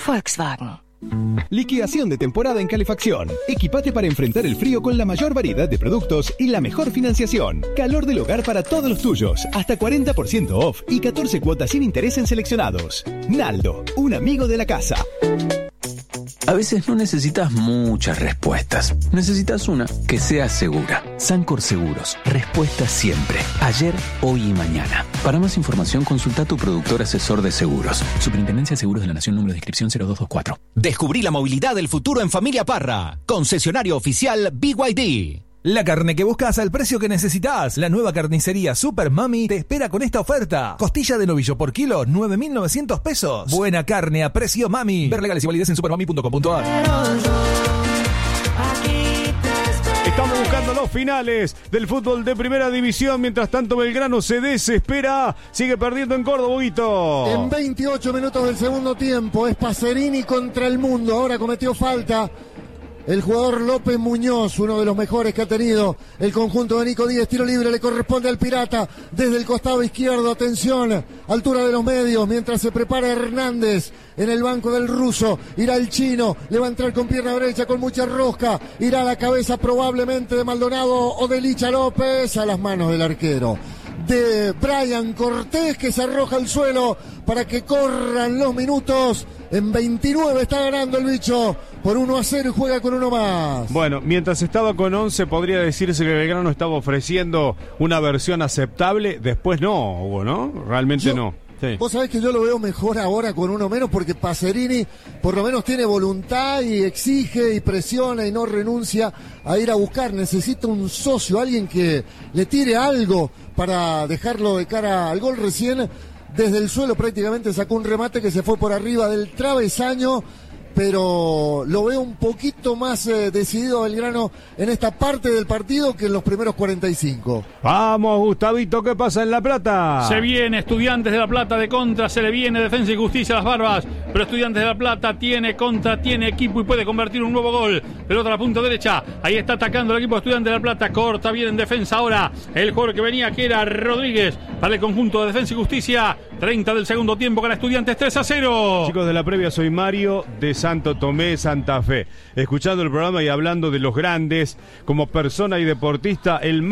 Volkswagen. Liquidación de temporada en calefacción. Equipate para enfrentar el frío con la mayor variedad de productos y la mejor financiación. Calor del hogar para todos los tuyos. Hasta 40% off y 14 cuotas sin interés en seleccionados. Naldo, un amigo de la casa. A veces no necesitas muchas respuestas. Necesitas una que sea segura. Sancor Seguros. Respuesta siempre. Ayer, hoy y mañana. Para más información, consulta a tu productor asesor de seguros. Superintendencia de Seguros de la Nación, número de inscripción 0224. Descubrí la movilidad del futuro en Familia Parra. Concesionario oficial BYD. La carne que buscas al precio que necesitas. La nueva carnicería Super Mami te espera con esta oferta. Costilla de novillo por kilo, 9.900 pesos. Buena carne a precio Mami. Ver legales y validez en supermami.com.ar. Estamos buscando los finales del fútbol de primera división. Mientras tanto, Belgrano se desespera. Sigue perdiendo en Córdoba, Huguito. En 28 minutos del segundo tiempo es Pacerini contra el mundo. Ahora cometió falta el jugador López Muñoz, uno de los mejores que ha tenido el conjunto de Nico Díez. Tiro libre le corresponde al Pirata desde el costado izquierdo. Atención, altura de los medios, mientras se prepara Hernández en el banco del ruso. Irá el chino, le va a entrar con pierna derecha con mucha rosca. Irá a la cabeza probablemente de Maldonado o de Licha López, a las manos del arquero de Brian Cortés, que se arroja al suelo para que corran los minutos. En 29 está ganando el bicho por 1-0 y juega con uno más. Bueno, mientras estaba con 11 podría decirse que Belgrano estaba ofreciendo una versión aceptable. Después no, Hugo, ¿no? Realmente no. Sí. Vos sabés que yo lo veo mejor ahora con uno menos, porque Pacerini por lo menos tiene voluntad y exige y presiona y no renuncia a ir a buscar. Necesita un socio, alguien que le tire algo para dejarlo de cara al gol. Recién desde el suelo prácticamente sacó un remate que se fue por arriba del travesaño, pero lo veo un poquito más decidido a Belgrano en esta parte del partido que en los primeros 45. Vamos, Gustavito, ¿qué pasa en La Plata? Se viene Estudiantes de La Plata de contra, se le viene Defensa y Justicia a las barbas, pero Estudiantes de La Plata tiene contra, tiene equipo y puede convertir un nuevo gol. Pelota a la punta derecha, ahí está atacando el equipo de Estudiantes de La Plata, corta bien en defensa ahora el jugador que venía, que era Rodríguez, para el conjunto de Defensa y Justicia. 30 del segundo tiempo, gana Estudiantes 3-0. Chicos de la previa, soy Mario de Santo Tomé, Santa Fe. Escuchando el programa y hablando de los grandes, como persona y deportista, el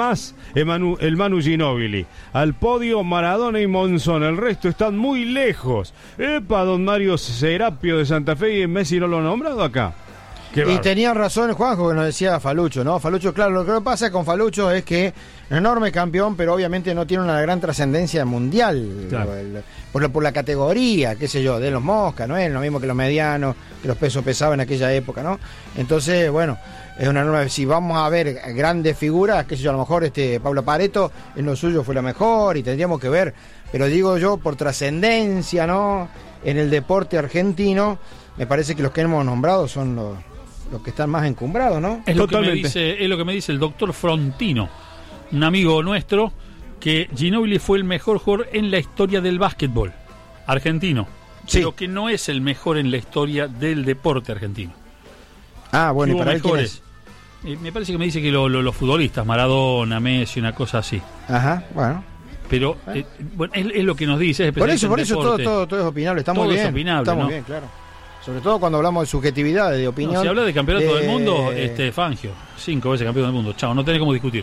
Manu Ginóbili. Al podio, Maradona y Monzón. El resto están muy lejos. Epa, don Mario Serapio de Santa Fe, y Messi no lo ha nombrado acá. Y tenía razón Juanjo que nos decía Falucho, ¿no? Falucho, claro, lo que pasa con Falucho es que un enorme campeón, pero obviamente no tiene una gran trascendencia mundial, claro. Por la categoría, qué sé yo, de los Moscas, no es lo mismo que los medianos, que los pesos pesados en aquella época, ¿no? Entonces, bueno, es una enorme. Si vamos a ver grandes figuras, qué sé yo, a lo mejor Pablo Pareto en lo suyo fue la mejor y tendríamos que ver, pero digo yo, por trascendencia, ¿no? En el deporte argentino, me parece que los que hemos nombrado son los que están más encumbrados, ¿no? Es lo que me dice el doctor Frontino, un amigo nuestro, que Ginóbili fue el mejor jugador en la historia del básquetbol argentino, sí, pero que no es el mejor en la historia del deporte argentino. Ah, bueno, ¿y para él quién es? Me parece que me dice que los futbolistas, Maradona, Messi, una cosa así. Ajá, bueno. Pero bueno, es lo que nos dice. Es por eso todo es opinable, está muy bien. Es opinable, está muy ¿no? bien, claro. Sobre todo cuando hablamos de subjetividad, de opinión. No, si habla de campeonato del mundo, Fangio, 5 veces campeón del mundo. Chao, no tenés cómo discutir.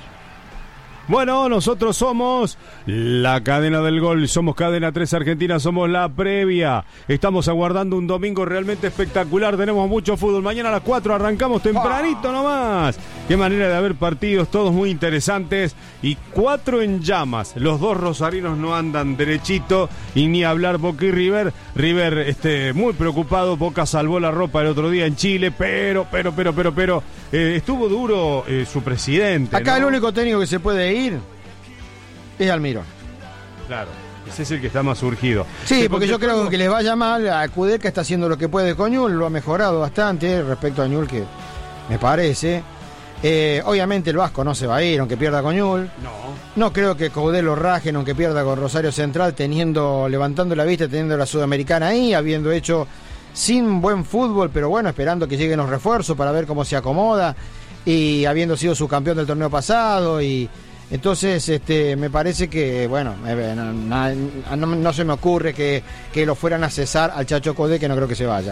Bueno, nosotros somos la cadena del gol, somos Cadena 3 Argentina, somos la previa. Estamos aguardando un domingo realmente espectacular, tenemos mucho fútbol. Mañana a las 4 arrancamos tempranito nomás. Qué manera de haber partidos, todos muy interesantes. Y 4 en llamas, los dos rosarinos no andan derechito. Y ni hablar Boca y River. River muy preocupado, Boca salvó la ropa el otro día en Chile, pero estuvo duro su presidente. Acá, ¿no? El único técnico que se puede ir es Almirón. Claro, ese es el que está más surgido. Sí, porque yo creo que les vaya mal a Kudelka, está haciendo lo que puede con Ñul, lo ha mejorado bastante respecto a Ñul, que me parece. Obviamente el Vasco no se va a ir, aunque pierda con Ñul. No creo que Coudet lo rajen, aunque pierda con Rosario Central, levantando la vista, teniendo la Sudamericana ahí, habiendo hecho sin buen fútbol, pero bueno, esperando que lleguen los refuerzos para ver cómo se acomoda, y habiendo sido subcampeón del torneo pasado, y entonces me parece que, bueno, no se me ocurre que lo fueran a cesar al Chacho Coudet, que no creo que se vaya.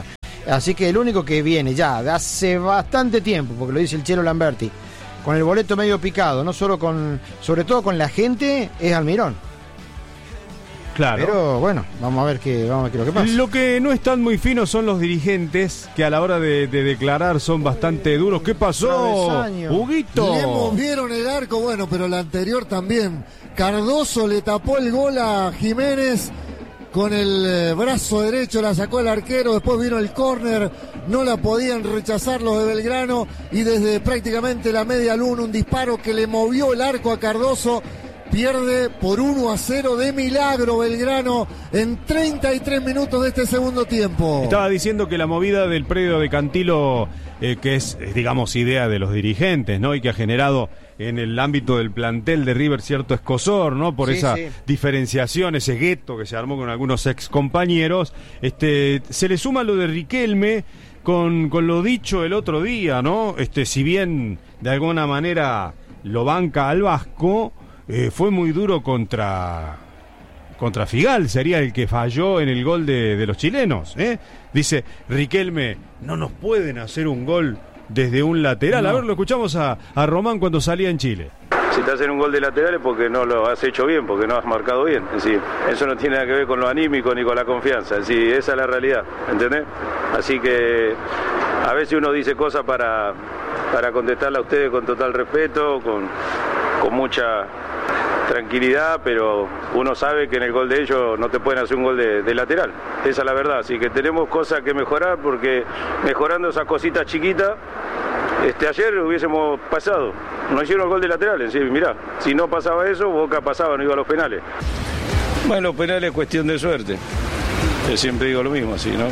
Así que el único que viene ya de hace bastante tiempo, porque lo dice el Chelo Lamberti, con el boleto medio picado, no solo sobre todo con la gente, es Almirón. Claro. Pero bueno, vamos a ver qué lo que pasa. Lo que no están muy finos son los dirigentes, que a la hora de declarar son bastante duros. ¿Qué pasó, Travesaño. Huguito? Le movieron el arco, bueno, pero la anterior también. Cardoso le tapó el gol a Jiménez con el brazo derecho, la sacó el arquero, después vino el córner, no la podían rechazar los de Belgrano y desde prácticamente la media luna un disparo que le movió el arco a Cardoso. Pierde por 1-0 de milagro Belgrano en 33 minutos de este segundo tiempo. Estaba diciendo que la movida del predio de Cantilo, que es, digamos, idea de los dirigentes, ¿no? Y que ha generado en el ámbito del plantel de River cierto escozor, ¿no? Por esa diferenciación, ese gueto que se armó con algunos ex compañeros. Se le suma lo de Riquelme con lo dicho el otro día, ¿no? Si bien de alguna manera lo banca al Vasco, fue muy duro contra Figal, sería el que falló en el gol de los chilenos, Dice Riquelme, no nos pueden hacer un gol desde un lateral. No. A ver, lo escuchamos a Román cuando salía en Chile. Si te hacen un gol de lateral es porque no lo has hecho bien, porque no has marcado bien. Es decir, eso no tiene nada que ver con lo anímico ni con la confianza. Es decir, esa es la realidad, ¿entendés? Así que a veces uno dice cosas para contestarle a ustedes con total respeto, con mucha tranquilidad, pero uno sabe que en el gol de ellos no te pueden hacer un gol de lateral. Esa es la verdad. Así que tenemos cosas que mejorar, porque mejorando esas cositas chiquitas, ayer hubiésemos pasado. No hicieron el gol de lateral. Sí, mirá, si no pasaba eso, Boca pasaba, no iba a los penales. Bueno, los penales es cuestión de suerte. Yo siempre digo lo mismo, así, ¿no?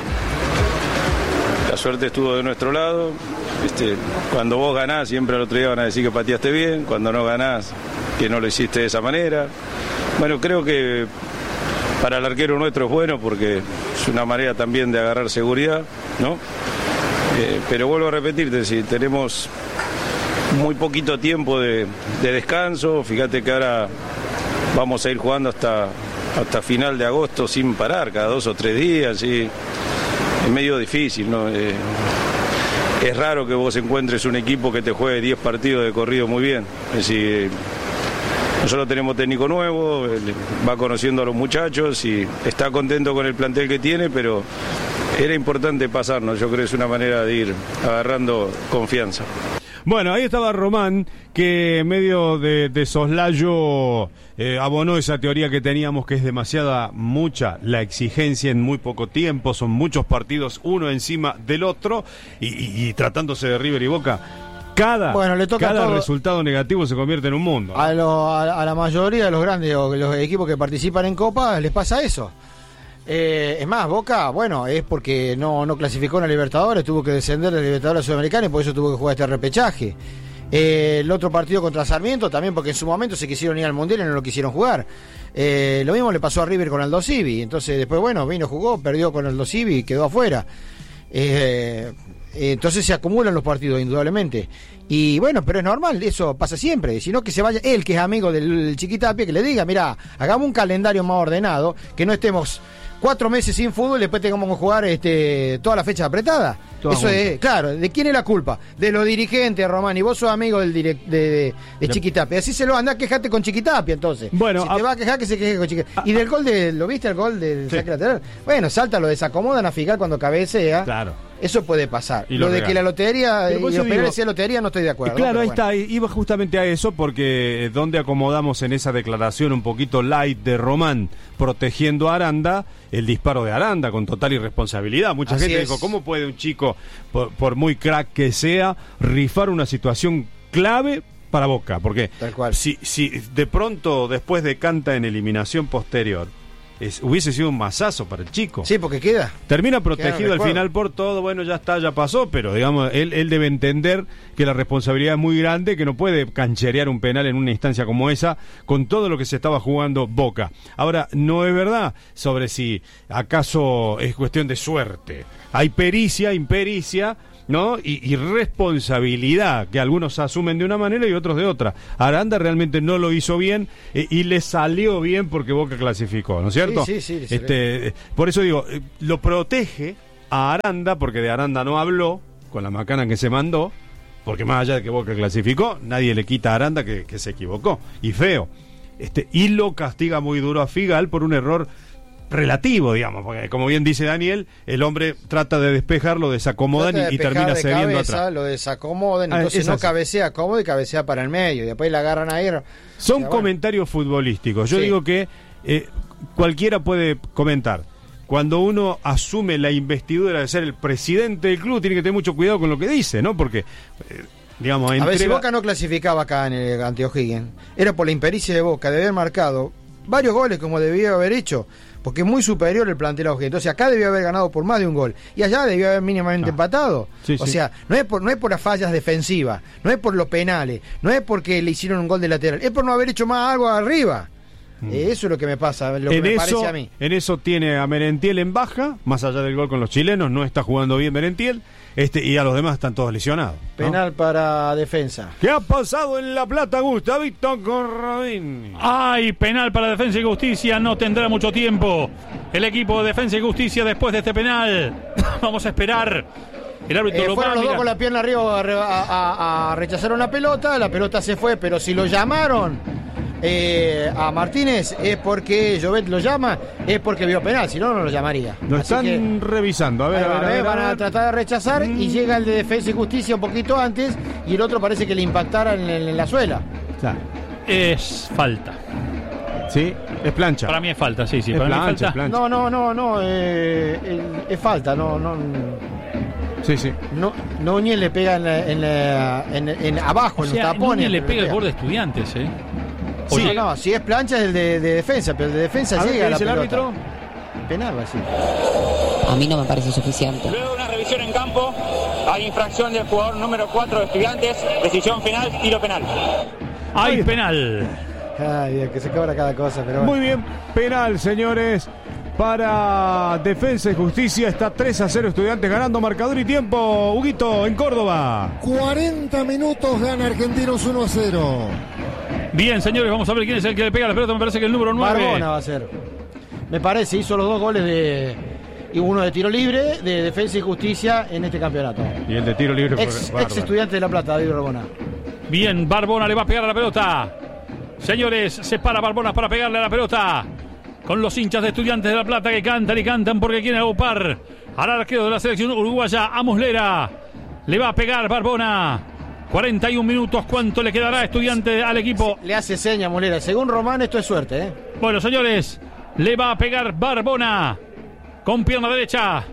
La suerte estuvo de nuestro lado. Cuando vos ganás, siempre al otro día van a decir que pateaste bien. Cuando no ganás, que no lo hiciste de esa manera. Bueno, creo que para el arquero nuestro es bueno, porque es una manera también de agarrar seguridad, ¿no? Pero vuelvo a repetirte, si tenemos muy poquito tiempo de descanso, fíjate que ahora vamos a ir jugando hasta final de agosto sin parar, cada 2 o 3 días, y es medio difícil, ¿no? Es raro que vos encuentres un equipo que te juegue 10 partidos de corrido muy bien. Es decir, nosotros tenemos técnico nuevo, va conociendo a los muchachos y está contento con el plantel que tiene, pero era importante pasarnos. Yo creo que es una manera de ir agarrando confianza. Bueno, ahí estaba Román, que en medio de soslayo abonó esa teoría que teníamos, que es mucha la exigencia en muy poco tiempo, son muchos partidos uno encima del otro, y tratándose de River y Boca, cada resultado negativo se convierte en un mundo, ¿no? A la mayoría de los grandes o los equipos que participan en Copa les pasa eso. Es más, Boca, bueno, es porque no clasificó en la Libertadores, tuvo que descender de la Libertadores Sudamericana y por eso tuvo que jugar este repechaje. El otro partido contra Sarmiento también, porque en su momento se quisieron ir al Mundial y no lo quisieron jugar. Lo mismo le pasó a River con Aldo Civi. Entonces después, bueno, jugó, perdió con Aldo Civi y quedó afuera. Entonces se acumulan los partidos, indudablemente. Y bueno, pero es normal, eso pasa siempre. Sino que se vaya él, que es amigo del Chiquitapia, que le diga, mira, hagamos un calendario más ordenado, que no estemos 4 meses sin fútbol y después tengamos que jugar toda la fecha apretada. Eso es, claro, ¿de quién es la culpa? De los dirigentes, Román, y vos sos amigo de Chiquitapia. Así se lo anda, quejate con Chiquitapia, entonces. Bueno, si te va a quejar, que se queje con Chiquitapia. Y del gol ¿lo viste el gol del saque lateral? Bueno, salta, lo desacomodan a Figal cuando cabecea. Claro. Eso puede pasar. Y lo de que la lotería, y los penales sea lotería, no estoy de acuerdo. Claro, ¿no? ahí está, iba justamente a eso, porque donde acomodamos en esa declaración un poquito light de Román, protegiendo a Aranda, el disparo de Aranda con total irresponsabilidad. Mucha gente dijo, ¿cómo puede un chico, por muy crack que sea, rifar una situación clave para Boca? Porque si de pronto, después de Canta en eliminación posterior, hubiese sido un mazazo para el chico. Sí, porque termina protegido al final por todo. Bueno, ya está, ya pasó, pero digamos, él debe entender que la responsabilidad es muy grande, que no puede cancherear un penal en una instancia como esa, con todo lo que se estaba jugando Boca. Ahora, no es verdad sobre si acaso es cuestión de suerte. Hay pericia, impericia, ¿no? Y responsabilidad, que algunos asumen de una manera y otros de otra. Aranda realmente no lo hizo bien, y le salió bien porque Boca clasificó, ¿no es cierto? Sí. Por eso digo, lo protege a Aranda, porque de Aranda no habló, con la macana que se mandó, porque más allá de que Boca clasificó, nadie le quita a Aranda que se equivocó, y feo. Y lo castiga muy duro a Figal por un error relativo, digamos, porque como bien dice Daniel, el hombre trata de despejar, lo desacomodan y termina cediendo atrás. Lo desacomodan, entonces no cabecea cómodo y cabecea para el medio, y después la agarran ahí. Son comentarios futbolísticos. Yo digo que cualquiera puede comentar. Cuando uno asume la investidura de ser el presidente del club, tiene que tener mucho cuidado con lo que dice, ¿no? Porque, digamos, a ver, si Boca no clasificaba acá en el ante O'Higgins, era por la impericia de Boca de haber marcado varios goles como debía haber hecho, porque es muy superior el plantel a O'Higgins. Entonces acá debió haber ganado por más de un gol, y allá debió haber mínimamente empatado. O sea, no es por las fallas defensivas, no es por los penales, no es porque le hicieron un gol de lateral, es por no haber hecho más algo arriba. Eso es lo que me pasa, lo que me parece a mí. En eso tiene a Merentiel en baja, más allá del gol con los chilenos, no está jugando bien Merentiel, y a los demás están todos lesionados, ¿no? Penal para Defensa. ¿Qué ha pasado en La Plata, Gustavito Corradini? Ay, penal para Defensa y Justicia, no tendrá mucho tiempo el equipo de Defensa y Justicia después de este penal. Vamos a esperar. El árbitro lo fueron va, los dos con la pierna arriba a rechazaron la pelota se fue, pero si lo llamaron a Martínez es porque Llobet lo llama, es porque vio penal, si no, no lo llamaría. Lo están revisando, a ver, van a tratar de rechazar y llega el de Defensa y Justicia un poquito antes y el otro parece que le impactara en la suela. Claro. Es falta. Sí, es plancha. Para mí es falta, sí, es para plancha, mí es falta. Es plancha. No, es falta, no. Sí. Núñez le pega en abajo, en los tapones. Núñez le pega el gol de Estudiantes, Sí, no, si es plancha es el de Defensa, pero el de Defensa llega a la pelota. ¿El árbitro? Penal, así. A mí no me parece suficiente. Luego de una revisión en campo, hay infracción del jugador número 4 de Estudiantes, decisión final, tiro penal. Hay penal. Ay, que se cobra cada cosa, pero bueno. Muy bien, penal, señores, para Defensa y Justicia. Está 3-0 Estudiantes ganando, marcador y tiempo, Huguito, en Córdoba. 40 minutos, gana Argentinos 1-0. Bien, señores, vamos a ver quién es el que le pega la pelota. Me parece que el número 9. Barbona va a ser. Me parece, hizo los 2 goles y uno de tiro libre de Defensa y Justicia en este campeonato. Y el de tiro libre ex Estudiante de La Plata, David Barbona. Bien, Barbona le va a pegar a la pelota. Señores, se para Barbona para pegarle a la pelota. Con los hinchas de Estudiantes de La Plata que cantan y cantan porque quieren aupar al arquero de la selección uruguaya, a Muslera. Le va a pegar Barbona. 41 minutos, ¿cuánto le quedará a Estudiantes al equipo? Le hace seña Muslera. Según Román, esto es suerte, Bueno, señores, le va a pegar Barbona. Con pierna derecha.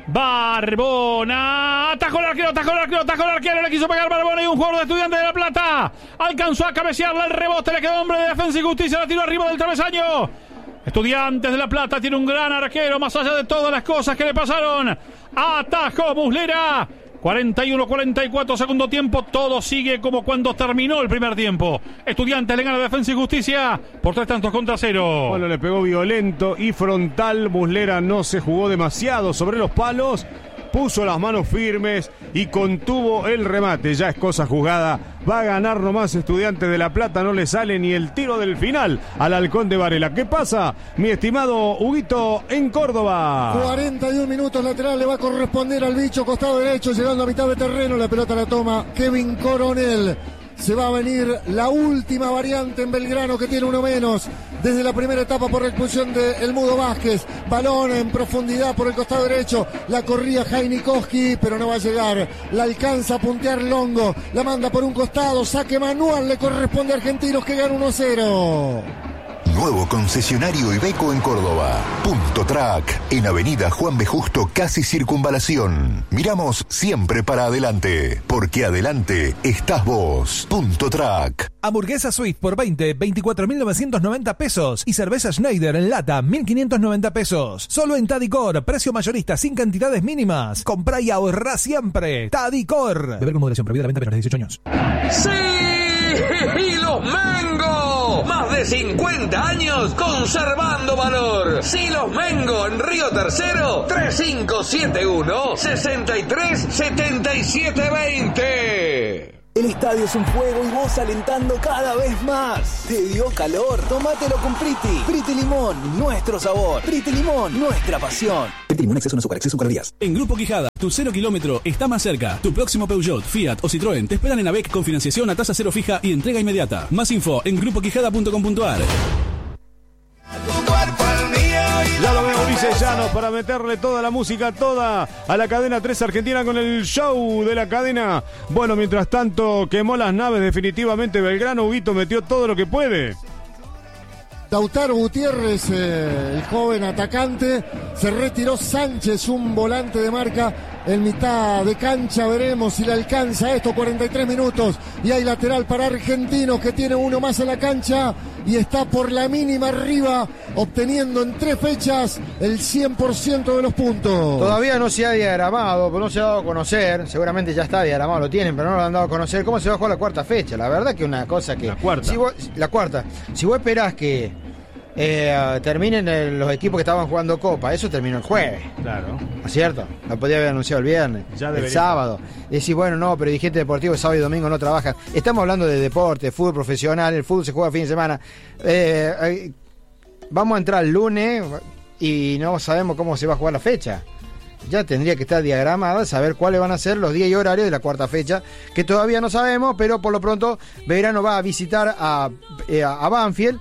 Barbona. Atajó el arquero. Le quiso pegar Barbona y un jugador de Estudiantes de La Plata alcanzó a cabecearla. El rebote le quedó hombre de Defensa y Justicia. La tiró arriba del travesaño. Estudiantes de La Plata tiene un gran arquero, más allá de todas las cosas que le pasaron. Atajó Muslera. 41-44 segundo tiempo, todo sigue como cuando terminó el primer tiempo. Estudiantes le gana a Defensa y Justicia por 3-0. Bueno, le pegó violento y frontal. Muslera no se jugó demasiado sobre los palos, puso las manos firmes y contuvo el remate. Ya es cosa jugada, va a ganar nomás Estudiantes de La Plata. No le sale ni el tiro del final al Halcón de Varela. ¿Qué pasa, mi estimado Huguito, en Córdoba? 41 minutos, lateral le va a corresponder al bicho, costado derecho, llegando a mitad de terreno. La pelota la toma Kevin Coronel. Se va a venir la última variante en Belgrano, que tiene uno menos desde la primera etapa por la expulsión de El Mudo Vázquez. Balón en profundidad por el costado derecho, la corría Jainikowski, pero no va a llegar. La alcanza a puntear Longo, la manda por un costado, saque manual, le corresponde a Argentinos, que gana 1-0. Nuevo concesionario Iveco en Córdoba. Punto Track, en Avenida Juan B. Justo, casi Circunvalación. Miramos siempre para adelante, porque adelante estás vos. Punto Track. Hamburguesa Swift por 24.990 pesos. Y cerveza Schneider en lata, 1.590 pesos. Solo en Tadicor, precio mayorista sin cantidades mínimas. Comprá y ahorrá siempre. Tadicor. Beber con moderación, prohibida la venta menores de 18 años. ¡Sí! ¡Y los Mengo! Más de 50 años conservando valor. Silos Mengo en Río Tercero, 3571 63 77 20. El estadio es un fuego y vos alentando cada vez más. ¿Te dio calor? Tómatelo con Priti. Priti Limón, nuestro sabor. Priti Limón, nuestra pasión. Priti Limón, exceso en azúcar, exceso en calorías. En Grupo Quijada, tu 0 kilómetro está más cerca. Tu próximo Peugeot, Fiat o Citroën te esperan en ABEC con financiación a tasa cero fija y entrega inmediata. Más info en grupoquijada.com.ar. Ya lo veo, Ulises Llanos, para meterle toda la música, toda a la cadena 3 Argentina con el show de la cadena. Bueno, mientras tanto, quemó las naves definitivamente Belgrano. Huguito metió todo lo que puede. Lautaro Gutiérrez, el joven atacante, se retiró Sánchez, un volante de marca en mitad de cancha. Veremos si le alcanza esto. 43 minutos y hay lateral para Argentinos, que tiene uno más en la cancha y está por la mínima arriba, obteniendo en 3 fechas el 100% de los puntos. Todavía no se ha diagramado, no se ha dado a conocer. Seguramente ya está diagramado, lo tienen, pero no lo han dado a conocer. ¿Cómo se va a jugar la cuarta fecha? La verdad que una cosa que... La cuarta. Si vos esperás que terminen los equipos que estaban jugando Copa, eso terminó el jueves. Claro. ¿No es cierto? Lo podía haber anunciado el viernes, el sábado. Decís, bueno, no, pero dirigentes deportivos sábado y domingo no trabajan. Estamos hablando de deporte, de fútbol profesional, el fútbol se juega fin de semana. Vamos a entrar el lunes y no sabemos cómo se va a jugar la fecha. Ya tendría que estar diagramada, saber cuáles van a ser los días y horarios de la cuarta fecha, que todavía no sabemos, pero por lo pronto Belgrano va a visitar a Banfield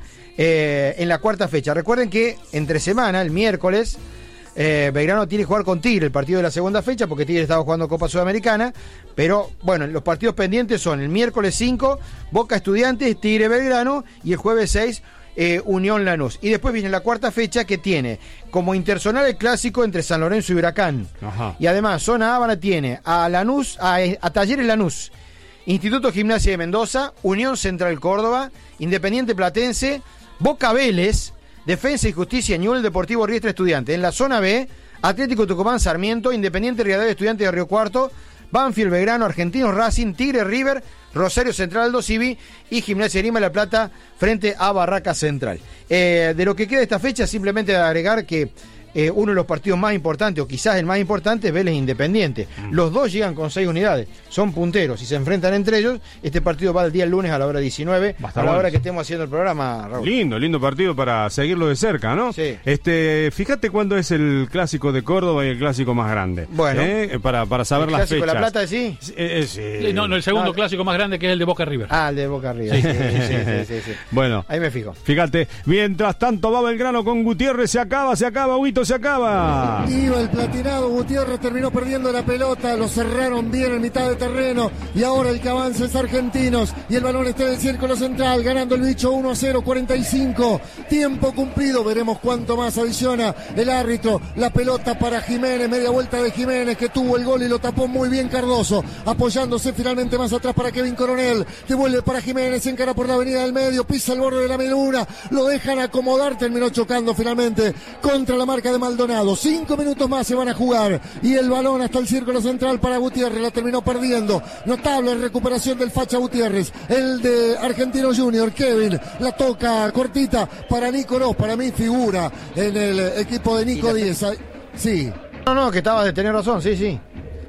en la cuarta fecha. Recuerden que entre semana, el miércoles, Belgrano tiene que jugar con Tigre el partido de la segunda fecha, porque Tigre estaba jugando Copa Sudamericana. Pero bueno, los partidos pendientes son el miércoles 5, Boca Estudiantes, Tigre Belgrano, y el jueves 6, Unión Lanús. Y después viene la cuarta fecha, que tiene como interzonal el clásico entre San Lorenzo y Huracán. Ajá. Y además, zona Habana tiene a Lanús, a Talleres Lanús, Instituto Gimnasia de Mendoza, Unión Central Córdoba, Independiente Platense, Boca Vélez, Defensa y Justicia, Ñublense Deportivo Riestra Estudiantes. En la zona B, Atlético Tucumán Sarmiento, Independiente Rivadavia Estudiantes de Río Cuarto, Banfield Belgrano, Argentinos Racing, Tigre River, Rosario Central Aldo Civi y Gimnasia de Grima de La Plata frente a Barraca Central. De lo que queda de esta fecha, simplemente agregar que uno de los partidos más importantes, o quizás el más importante, es Vélez Independiente. Los dos llegan con 6 unidades, son punteros y se enfrentan entre ellos. Este partido va el día lunes a la hora 19, a la hora que estemos haciendo el programa, Raúl. Lindo partido para seguirlo de cerca, ¿no? Sí. Fíjate cuándo es el clásico de Córdoba y el clásico más grande. Bueno, para saber las fechas. ¿El clásico de La Plata, sí? Sí. No, el segundo clásico más grande, que es el de Boca River. Ah, el de Boca River. Sí. Bueno, ahí me fijo. Fíjate, mientras tanto va Belgrano con Gutiérrez, se acaba, Huito, se acaba. Iba el platinado, Gutiérrez terminó perdiendo la pelota, lo cerraron bien en mitad de terreno y ahora el que avanza es Argentinos y el balón está en el círculo central, ganando el bicho 1-0, 45, tiempo cumplido. Veremos cuánto más adiciona el árbitro. La pelota para Jiménez, media vuelta de Jiménez, que tuvo el gol y lo tapó muy bien Cardoso, apoyándose finalmente más atrás para Kevin Coronel, devuelve para Jiménez, se encara por la avenida del medio, pisa el borde de la meluna, lo dejan acomodar, terminó chocando finalmente contra la marca de Maldonado. 5 minutos más se van a jugar y el balón hasta el círculo central para Gutiérrez, la terminó perdiendo. Notable recuperación del Facha Gutiérrez, el de Argentino Junior. Kevin la toca cortita para Nicolás, para mí figura en el equipo de Nico Díez. Sí. No, que estaba de tener razón, sí.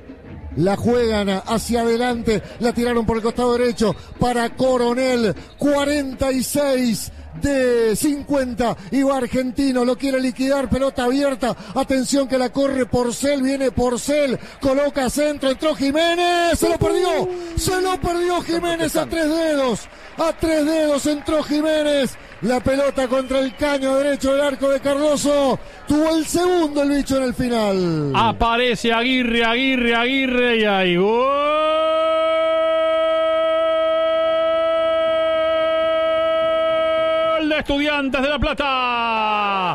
La juegan hacia adelante, la tiraron por el costado derecho para Coronel. 46 de 50 y va Argentino, lo quiere liquidar, pelota abierta, atención que la corre Porcel, viene Porcel, coloca centro, entró Jiménez, se lo perdió Jiménez a 3 dedos entró Jiménez, la pelota contra el caño derecho del arco de Cardoso, tuvo el segundo el bicho en el final. Aparece Aguirre y ahí ¡gol! De Estudiantes de La Plata.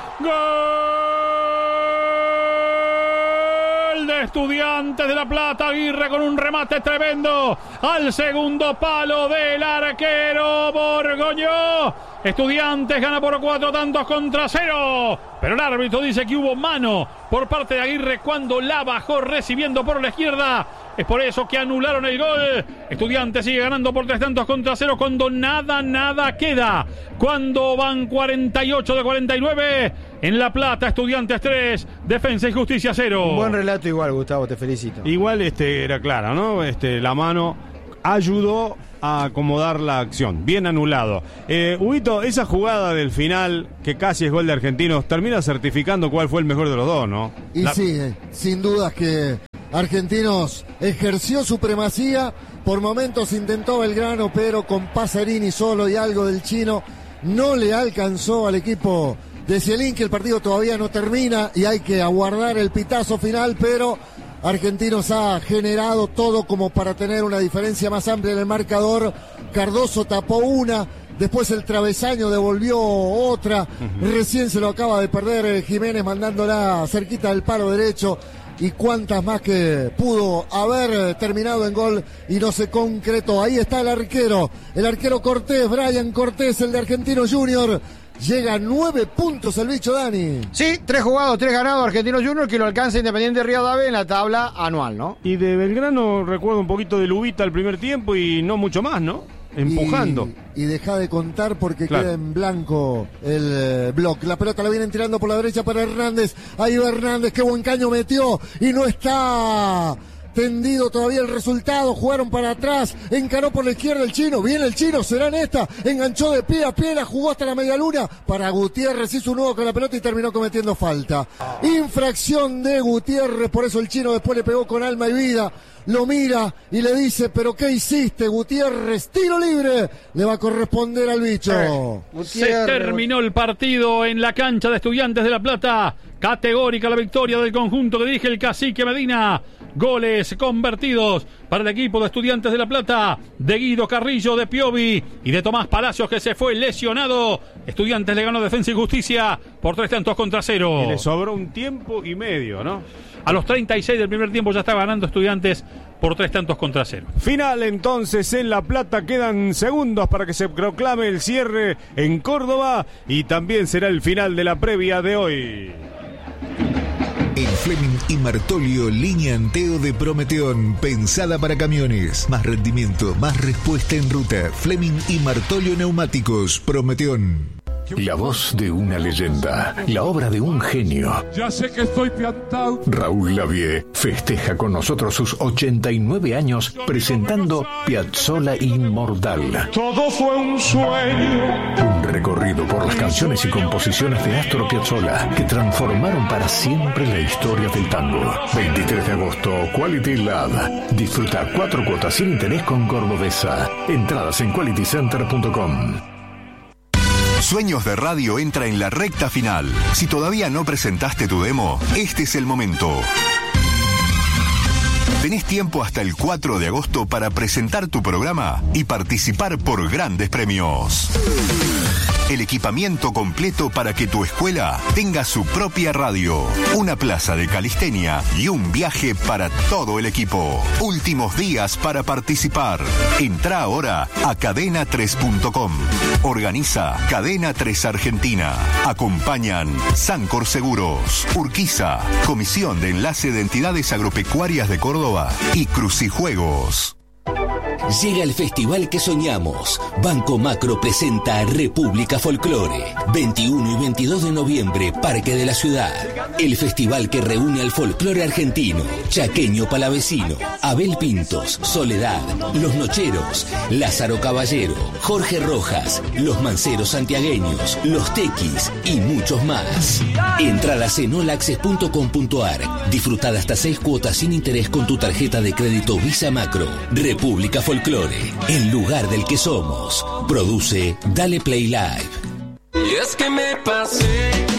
Gol de Estudiantes de La Plata. Aguirre con un remate tremendo al segundo palo del arquero Borgoñó. Estudiantes gana por 4-0, pero el árbitro dice que hubo mano por parte de Aguirre cuando la bajó recibiendo por la izquierda. Es por eso que anularon el gol. Estudiantes sigue ganando por 3-0 cuando nada queda. Cuando van 48 de 49 en La Plata. Estudiantes 3, Defensa y Justicia 0. Un buen relato igual, Gustavo, te felicito. Igual era claro, ¿no? La mano ayudó a acomodar la acción. Bien anulado. Huguito, esa jugada del final, que casi es gol de Argentinos, termina certificando cuál fue el mejor de los dos, ¿no? Y sí, sin dudas que Argentinos ejerció supremacía, por momentos intentó Belgrano, pero con Pacerini solo y algo del chino no le alcanzó al equipo de Zielinski. El partido todavía no termina y hay que aguardar el pitazo final, pero Argentinos ha generado todo como para tener una diferencia más amplia en el marcador. Cardoso tapó una, después el travesaño devolvió otra, recién se lo acaba de perder Jiménez mandándola cerquita del palo derecho, y cuantas más que pudo haber terminado en gol y no se concretó. Ahí está el arquero Cortés, Brian Cortés, el de Argentinos Junior. Llega a 9 puntos el bicho, Dani. Sí, 3 jugados, 3 ganados Argentinos Junior, que lo alcanza Independiente Rivadavia en la tabla anual, ¿no? Y de Belgrano recuerdo un poquito de Lubita al primer tiempo y no mucho más, ¿no? Empujando. Y deja de contar porque queda en blanco el bloque. La pelota la vienen tirando por la derecha para Hernández. Ahí va Hernández, qué buen caño metió y no está tendido todavía el resultado. Jugaron para atrás, encaró por la izquierda el chino, viene el chino, será en esta, enganchó de pie a pie, la jugó hasta la media luna para Gutiérrez, hizo un nudo con la pelota y terminó cometiendo falta. Infracción de Gutiérrez, por eso el chino después le pegó con alma y vida. Lo mira y le dice, ¿pero qué hiciste, Gutiérrez? Tiro libre, le va a corresponder al bicho. Se terminó el partido en la cancha de Estudiantes de La Plata. Categórica la victoria del conjunto que dirige el Cacique Medina. Goles convertidos para el equipo de Estudiantes de La Plata, de Guido Carrillo, de Piovi y de Tomás Palacios, que se fue lesionado. Estudiantes le ganó Defensa y Justicia por 3-0. Y le sobró un tiempo y medio, ¿no? A los 36 del primer tiempo ya está ganando Estudiantes por 3-0. Final entonces en La Plata, quedan segundos para que se proclame el cierre en Córdoba y también será el final de la previa de hoy. En Fleming y Martolio, línea Anteo de Prometeón, pensada para camiones. Más rendimiento, más respuesta en ruta. Fleming y Martolio Neumáticos, Prometeón. La voz de una leyenda, la obra de un genio. Ya sé que estoy piantado. Raúl Lavie festeja con nosotros sus 89 años presentando Piazzolla Inmortal. Todo fue un sueño. Un recorrido por las canciones y composiciones de Astor Piazzolla que transformaron para siempre la historia del tango. 23 de agosto, Quality Lab. Disfruta 4 cuotas sin interés con Cordobesa. Entradas en qualitycenter.com. Sueños de Radio entra en la recta final. Si todavía no presentaste tu demo, este es el momento. Tenés tiempo hasta el 4 de agosto para presentar tu programa y participar por grandes premios. El equipamiento completo para que tu escuela tenga su propia radio, una plaza de calistenia y un viaje para todo el equipo. Últimos días para participar. Entrá ahora a cadena3.com. Organiza Cadena 3 Argentina. Acompañan Sancor Seguros, Urquiza, Comisión de Enlace de Entidades Agropecuarias de Córdoba y Crucijuegos. Llega el festival que soñamos. Banco Macro presenta República Folclore. 21 y 22 de noviembre, Parque de la Ciudad. El festival que reúne al folclore argentino, chaqueño palavecino, Abel Pintos, Soledad, Los Nocheros, Lázaro Caballero, Jorge Rojas, Los Manceros Santiagueños, Los Tequis y muchos más. Entradas en olaccess.com.ar. Disfrutad hasta 6 cuotas sin interés con tu tarjeta de crédito Visa Macro. República Folclore, el lugar del que somos. Produce Dale Play Live. Y es que me pasé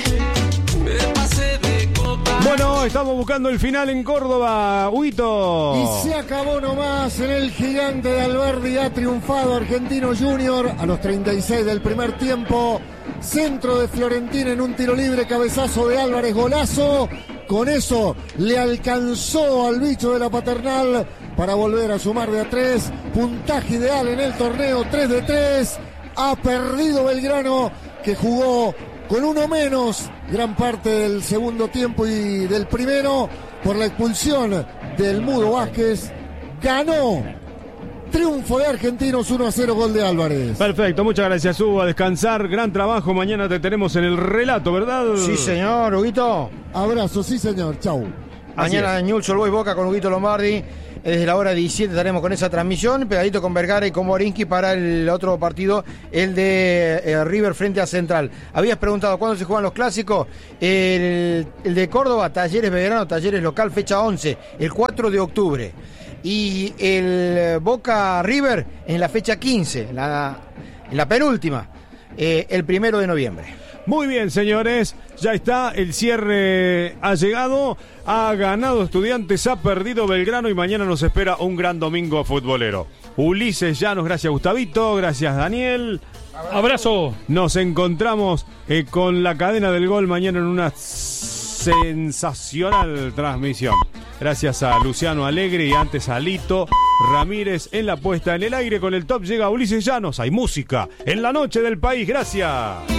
de copa. Bueno, estamos buscando el final en Córdoba, Huito. Y se acabó nomás en el Gigante de Alberdi. Ha triunfado Argentinos Junior a los 36 del primer tiempo. Centro de Florentín en un tiro libre, cabezazo de Álvarez, golazo. Con eso le alcanzó al bicho de la Paternal para volver a sumar de a 3. Puntaje ideal en el torneo, 3 de 3. Ha perdido Belgrano, que jugó con uno menos gran parte del segundo tiempo y del primero por la expulsión del Mudo Vázquez. Ganó. Triunfo de Argentinos, 1-0, gol de Álvarez. Perfecto, muchas gracias, Hugo. A descansar, gran trabajo. Mañana te tenemos en el relato, ¿verdad? Sí, señor, Huguito. Abrazo, sí, señor. Chau. Mañana Newell's Old Boys Boca con Huguito Lombardi. Desde la hora 17 estaremos con esa transmisión, pegadito con Vergara y con Borinsky para el otro partido, el de River frente a Central. Habías preguntado cuándo se juegan los clásicos. El de Córdoba, Talleres Belgrano, Talleres local, fecha 11, el 4 de octubre. Y el Boca River en la fecha 15, en la penúltima, el 1 de noviembre. Muy bien, señores, ya está, el cierre ha llegado, ha ganado Estudiantes, ha perdido Belgrano y mañana nos espera un gran domingo futbolero. Ulises Llanos, gracias Gustavito, gracias Daniel. Abrazo. Nos encontramos con la cadena del gol mañana en una sensacional transmisión. Gracias a Luciano Alegre y antes a Lito Ramírez en la puesta en el aire. Con el top llega Ulises Llanos, hay música en la noche del país, gracias.